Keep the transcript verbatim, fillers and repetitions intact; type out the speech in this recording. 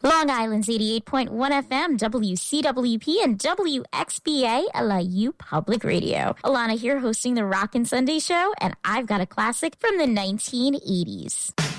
Long Island's eighty-eight point one F M, W C W P, and W X B A, L I U Public Radio. Alana here hosting the Rockin' Sunday Show, and I've got a classic from the nineteen eighties.